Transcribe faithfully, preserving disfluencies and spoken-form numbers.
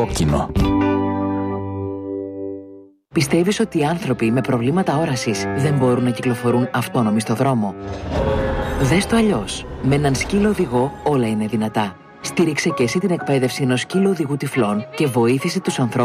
κόκκινο. Πιστεύεις ότι οι άνθρωποι με προβλήματα όρασης δεν μπορούν να κυκλοφορούν αυτόνομοι στο δρόμο? Δες το αλλιώς. Με έναν σκύλο οδηγό όλα είναι δυνατά. Στήριξε και εσύ την εκπαίδευση ενός σκύλου οδηγού τυφλών και βοήθησε τους ανθρώπους